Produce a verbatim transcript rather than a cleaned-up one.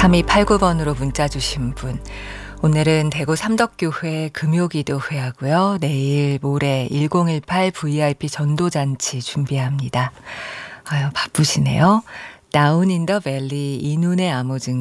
삼이팔구 번으로 문자 주신 분. 오늘은 대구 삼덕교회 금요기도회 하고요. 내일 모레 일공일팔 브이아이피 전도잔치 준비합니다. 아유, 바쁘시네요. 다운 인 더 밸리 이눈의 암호증